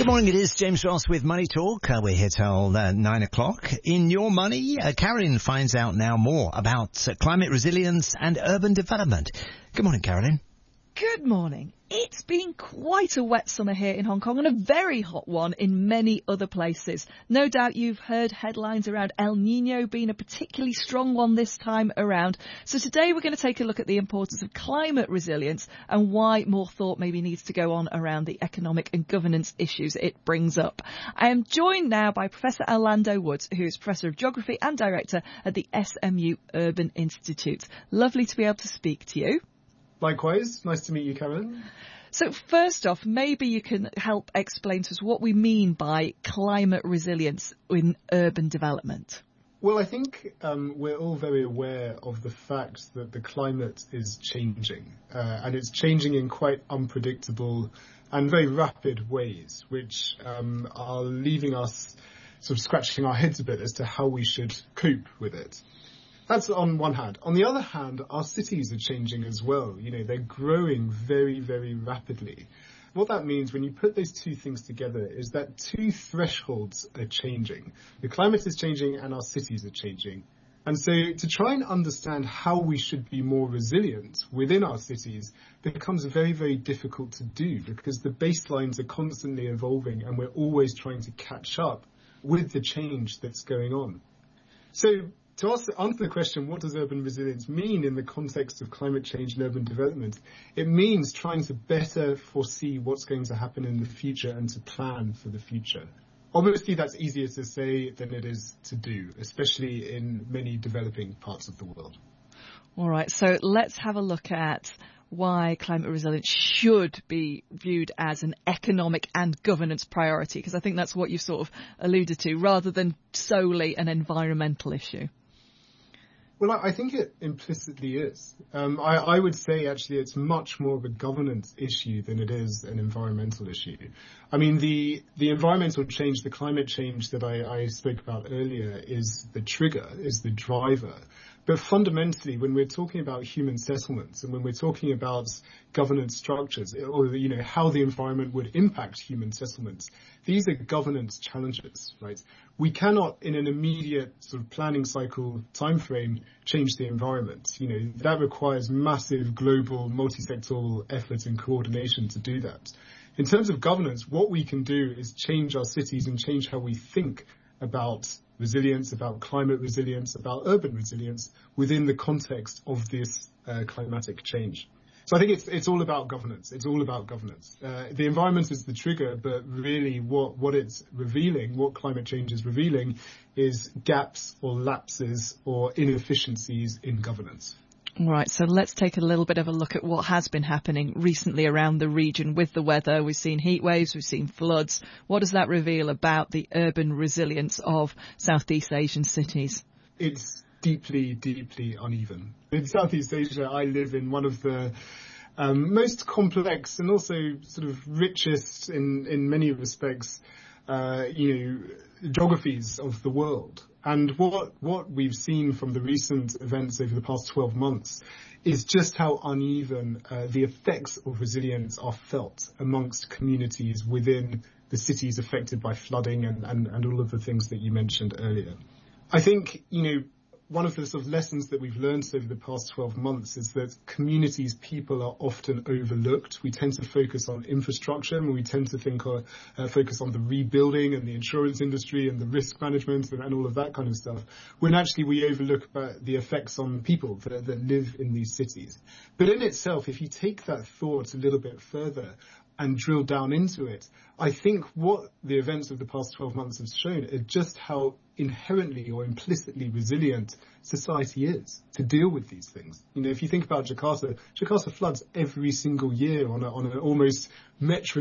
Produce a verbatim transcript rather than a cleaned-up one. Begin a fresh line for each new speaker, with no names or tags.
Good morning, it is James Ross with Money Talk. Uh, we're here till uh, nine o'clock. In Your Money, uh, Carolyn finds out now more about uh, climate resilience and urban development. Good morning, Carolyn.
Good morning. It's been quite a wet summer here in Hong Kong and a very hot one in many other places. No doubt you've heard headlines around El Nino being a particularly strong one this time around. So today we're going to take a look at the importance of climate resilience and why more thought maybe needs to go on around the economic and governance issues it brings up. I am joined now by Professor Orlando Woods, who is Professor of Geography and Director at the S M U Urban Institute. Lovely to be able to speak to you.
Likewise. Nice to meet you, Karen.
So first off, maybe you can help explain to us what we mean by climate resilience in urban development.
Well, I think um, we're all very aware of the fact that the climate is changing, uh, and it's changing in quite unpredictable and very rapid ways, which um, are leaving us sort of scratching our heads a bit as to how we should cope with it. That's on one hand. On the other hand, our cities are changing as well. You know, they're growing very, very rapidly. What that means when you put those two things together is that two thresholds are changing. The climate is changing and our cities are changing. And so to try and understand how we should be more resilient within our cities becomes very, very difficult to do because the baselines are constantly evolving and we're always trying to catch up with the change that's going on. So to answer the question, what does urban resilience mean in the context of climate change and urban development? It means trying to better foresee what's going to happen in the future and to plan for the future. Obviously, that's easier to say than it is to do, especially in many developing parts of the world.
All right, so let's have a look at why climate resilience should be viewed as an economic and governance priority, because I think that's what you've sort of alluded to, rather than solely an environmental issue.
Well, I think it implicitly is. Um, I, I would say, actually, it's much more of a governance issue than it is an environmental issue. I mean, the the environmental change, the climate change that I, I spoke about earlier is the trigger, is the driver. But fundamentally, when we're talking about human settlements and when we're talking about governance structures or, you know, how the environment would impact human settlements, these are governance challenges, right? We cannot, in an immediate sort of planning cycle timeframe, change the environment. You know, that requires massive global multi-sectoral effort and coordination to do that. In terms of governance, what we can do is change our cities and change how we think about resilience, about climate resilience, about urban resilience within the context of this uh, climatic change. So I think it's it's all about governance. It's all about governance. Uh, the environment is the trigger, but really what, what it's revealing, what climate change is revealing, is gaps or lapses or inefficiencies in governance.
All right, so let's take a little bit of a look at what has been happening recently around the region with the weather. We've seen heat waves, we've seen floods. What does that reveal about the urban resilience of Southeast Asian cities?
It's deeply, deeply uneven. In Southeast Asia, I live in one of the um, most complex and also sort of richest in, in many respects, uh, you know, geographies of the world. And what, what we've seen from the recent events over the past twelve months is just how uneven uh, the effects of resilience are felt amongst communities within the cities affected by flooding and, and, and all of the things that you mentioned earlier. I think, you know, one of the sort of lessons that we've learned over the past twelve months is that communities, people are often overlooked. We tend to focus on infrastructure and we tend to think or uh, focus on the rebuilding and the insurance industry and the risk management and, and all of that kind of stuff, when actually we overlook about the effects on people that, that live in these cities. But in itself, if you take that thought a little bit further and drill down into it, I think what the events of the past twelve months have shown is just how inherently or implicitly resilient society is to deal with these things. You know, if you think about Jakarta, Jakarta floods every single year on a, on an almost metronome